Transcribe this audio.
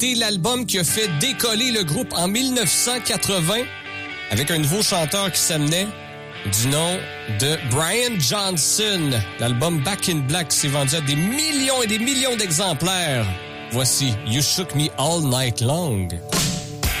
été l'album qui a fait décoller le groupe en 1980 avec un nouveau chanteur qui s'amenait du nom de Brian Johnson. L'album Back in Black s'est vendu à des millions et des millions d'exemplaires. Voici You Shook Me All Night Long.